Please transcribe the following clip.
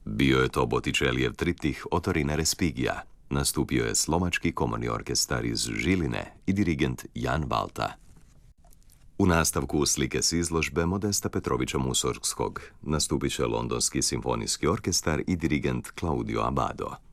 Bio je to Botticellijev triptih Otorina Respigija. Nastupio je Slovački komorni orkestar iz Žiline i dirigent Jan Balta. U nastavku slike s izložbe Modesta Petrovića Musorgskog nastupit će Londonski simfonijski orkestar i dirigent Claudio Abbado.